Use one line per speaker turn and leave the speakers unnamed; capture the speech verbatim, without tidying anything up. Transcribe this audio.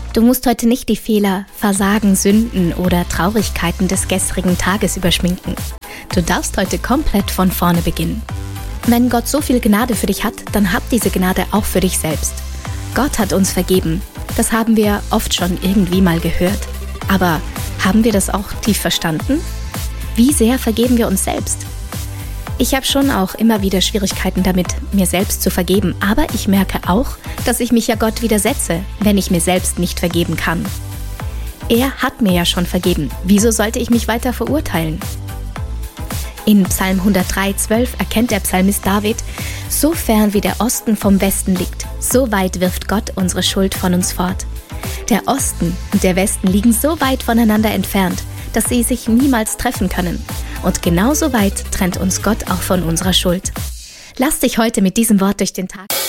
Du musst heute nicht die Fehler, Versagen, Sünden oder Traurigkeiten des gestrigen Tages überschminken. Du darfst heute komplett von vorne beginnen. Wenn Gott so viel Gnade für dich hat, dann hab diese Gnade auch für dich selbst. Gott hat uns vergeben. Das haben wir oft schon irgendwie mal gehört. Aber haben wir das auch tief verstanden? Wie sehr vergeben wir uns selbst? Ich habe schon auch immer wieder Schwierigkeiten damit, mir selbst zu vergeben. Aber ich merke auch, dass ich mich ja Gott widersetze, wenn ich mir selbst nicht vergeben kann. Er hat mir ja schon vergeben. Wieso sollte ich mich weiter verurteilen? In Psalm hundertdrei, zwölf erkennt der Psalmist David: So fern wie der Osten vom Westen liegt, so weit wirft Gott unsere Schuld von uns fort. Der Osten und der Westen liegen so weit voneinander entfernt, dass sie sich niemals treffen können. Und genauso weit trennt uns Gott auch von unserer Schuld. Lass dich heute mit diesem Wort durch den Tag.